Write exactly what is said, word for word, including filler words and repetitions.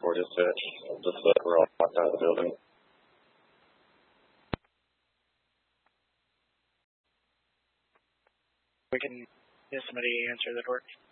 four dispatch. Just uh, we're all locked out of the building. We can get somebody answer the door.